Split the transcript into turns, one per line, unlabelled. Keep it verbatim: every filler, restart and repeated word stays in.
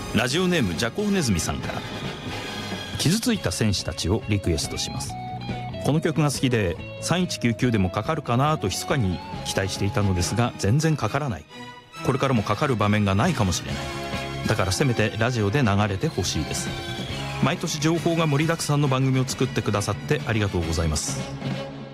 ラジオネームジャコウネズミさんから、傷ついた戦士たちをリクエストします。この曲が好きでさんいちきゅうきゅうでもかかるかなと密かに期待していたのですが、全然かからない。これからもかかる場面がないかもしれない。だからせめてラジオで流れてほしいです。毎年情報が盛りだくさんの番組を作ってくださってありがとうございます。